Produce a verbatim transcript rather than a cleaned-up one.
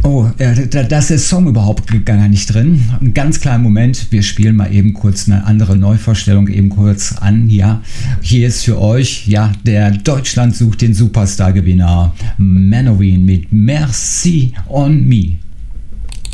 Oh, äh, da, da ist der Song überhaupt gar nicht drin. Einen ganz kleinen Moment, wir spielen mal eben kurz eine andere Neuvorstellung eben kurz an. Ja, hier ist für euch ja der Deutschland sucht den Superstar-Gewinner Menowin mit Merci on Me.